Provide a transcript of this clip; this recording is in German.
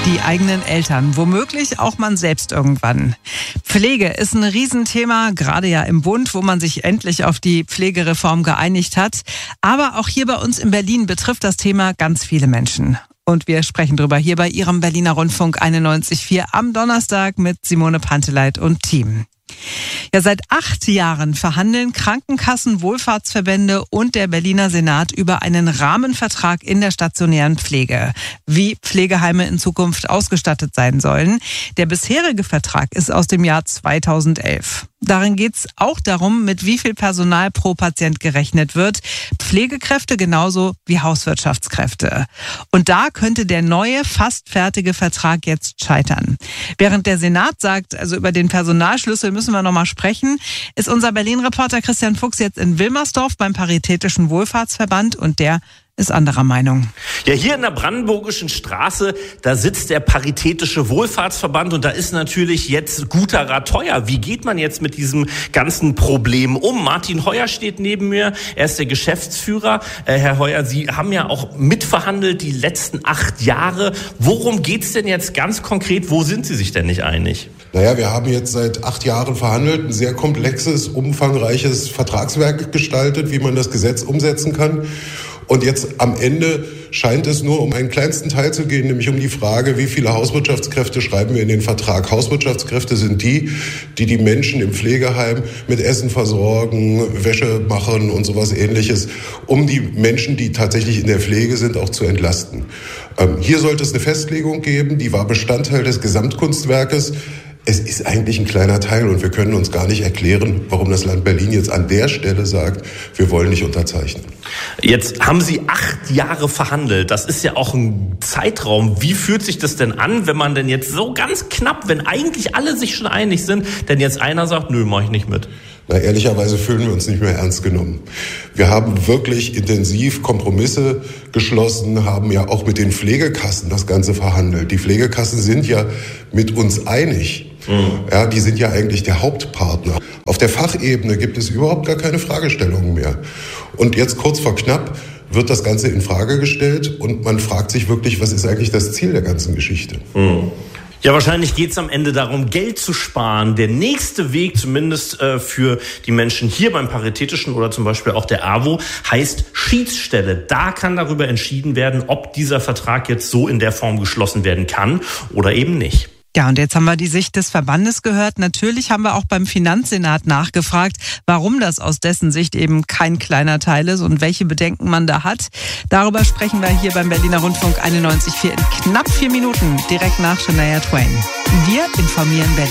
Die eigenen Eltern, womöglich auch man selbst irgendwann. Pflege ist ein Riesenthema, gerade ja im Bund, wo man sich endlich auf die Pflegereform geeinigt hat. Aber auch hier bei uns in Berlin betrifft das Thema ganz viele Menschen. Und wir sprechen drüber hier bei Ihrem Berliner Rundfunk 91.4 am Donnerstag mit Simone Panteleit und Team. Ja, seit 8 Jahren verhandeln Krankenkassen, Wohlfahrtsverbände und der Berliner Senat über einen Rahmenvertrag in der stationären Pflege, wie Pflegeheime in Zukunft ausgestattet sein sollen. Der bisherige Vertrag ist aus dem Jahr 2011. Darin geht es auch darum, mit wie viel Personal pro Patient gerechnet wird. Pflegekräfte genauso wie Hauswirtschaftskräfte. Und da könnte der neue, fast fertige Vertrag jetzt scheitern. Während der Senat sagt, also über den Personalschlüssel müssen wir nochmal sprechen, ist unser Berlin-Reporter Christian Fuchs jetzt in Wilmersdorf beim Paritätischen Wohlfahrtsverband und der ist anderer Meinung. Ja, hier in der Brandenburgischen Straße, da sitzt der Paritätische Wohlfahrtsverband und da ist natürlich jetzt guter Rat teuer. Wie geht man jetzt mit diesem ganzen Problem um? Martin Heuer steht neben mir, er ist der Geschäftsführer. Herr Heuer, Sie haben ja auch mitverhandelt die letzten 8 Jahre. Worum geht's denn jetzt ganz konkret? Wo sind Sie sich denn nicht einig? Naja, wir haben jetzt seit 8 Jahren verhandelt, ein sehr komplexes, umfangreiches Vertragswerk gestaltet, wie man das Gesetz umsetzen kann. Und jetzt am Ende scheint es nur um einen kleinsten Teil zu gehen, nämlich um die Frage, wie viele Hauswirtschaftskräfte schreiben wir in den Vertrag. Hauswirtschaftskräfte sind die Menschen im Pflegeheim mit Essen versorgen, Wäsche machen und sowas Ähnliches, um die Menschen, die tatsächlich in der Pflege sind, auch zu entlasten. Hier sollte es eine Festlegung geben, die war Bestandteil des Gesamtkunstwerkes. Es ist eigentlich ein kleiner Teil und wir können uns gar nicht erklären, warum das Land Berlin jetzt an der Stelle sagt, wir wollen nicht unterzeichnen. Jetzt haben Sie 8 Jahre verhandelt. Das ist ja auch ein Zeitraum. Wie fühlt sich das denn an, wenn man denn jetzt so ganz knapp, wenn eigentlich alle sich schon einig sind, denn jetzt einer sagt, nö, mach ich nicht mit? Na, ehrlicherweise fühlen wir uns nicht mehr ernst genommen. Wir haben wirklich intensiv Kompromisse geschlossen, haben ja auch mit den Pflegekassen das Ganze verhandelt. Die Pflegekassen sind ja mit uns einig. Ja, die sind ja eigentlich der Hauptpartner. Auf der Fachebene gibt es überhaupt gar keine Fragestellungen mehr. Und jetzt kurz vor knapp wird das Ganze in Frage gestellt und man fragt sich wirklich, was ist eigentlich das Ziel der ganzen Geschichte? Ja, wahrscheinlich geht es am Ende darum, Geld zu sparen. Der nächste Weg, zumindest für die Menschen hier beim Paritätischen oder zum Beispiel auch der AWO, heißt Schiedsstelle. Da kann darüber entschieden werden, ob dieser Vertrag jetzt so in der Form geschlossen werden kann oder eben nicht. Ja, und jetzt haben wir die Sicht des Verbandes gehört. Natürlich haben wir auch beim Finanzsenat nachgefragt, warum das aus dessen Sicht eben kein kleiner Teil ist und welche Bedenken man da hat. Darüber sprechen wir hier beim Berliner Rundfunk 91.4 in knapp 4 Minuten, direkt nach Shania Twain. Wir informieren Berlin.